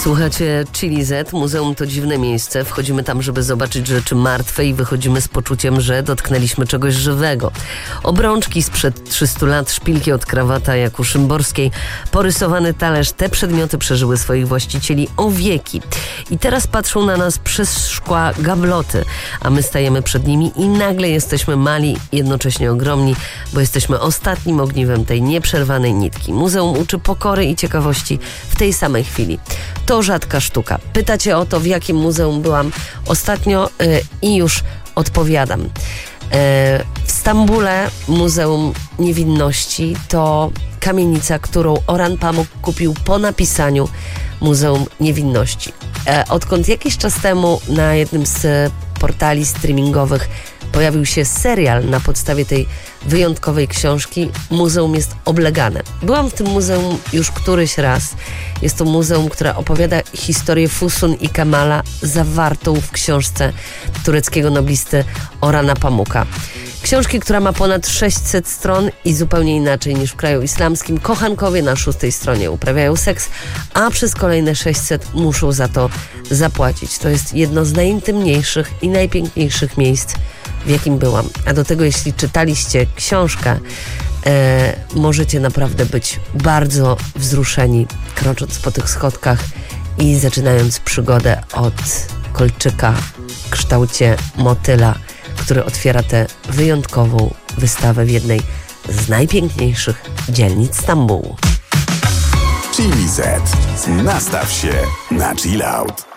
Słuchacie Chili Z. Muzeum to dziwne miejsce. Wchodzimy tam, żeby zobaczyć rzeczy martwe i wychodzimy z poczuciem, że dotknęliśmy czegoś żywego. Obrączki sprzed 300 lat, szpilki od krawata jak u Szymborskiej, porysowany talerz. Te przedmioty przeżyły swoich właścicieli o wieki. I teraz patrzą na nas przez szkła gabloty, a my stajemy przed nimi i nagle jesteśmy mali, jednocześnie ogromni, bo jesteśmy ostatnim ogniwem tej nieprzerwanej nitki. Muzeum uczy pokory i ciekawości w tej samej chwili. To rzadka sztuka. Pytacie o to, w jakim muzeum byłam ostatnio i już odpowiadam. W Stambule Muzeum Niewinności to kamienica, którą Orhan Pamuk kupił po napisaniu Muzeum Niewinności. Odkąd jakiś czas temu na jednym z portali streamingowych pojawił się serial na podstawie tej wyjątkowej książki, muzeum jest oblegane. Byłam w tym muzeum już któryś raz. Jest to muzeum, które opowiada historię Fusun i Kemala zawartą w książce tureckiego noblisty Orhana Pamuka. Książki, która ma ponad 600 stron i zupełnie inaczej niż w kraju islamskim. Kochankowie na 6. stronie uprawiają seks, a przez kolejne 600 muszą za to zapłacić. To jest jedno z najintymniejszych i najpiękniejszych miejsc, w jakim byłam. A do tego, jeśli czytaliście książkę, możecie naprawdę być bardzo wzruszeni, krocząc po tych schodkach i zaczynając przygodę od kolczyka w kształcie motyla, który otwiera tę wyjątkową wystawę w jednej z najpiękniejszych dzielnic Stambułu. Chili Z. Nastaw się na chill out.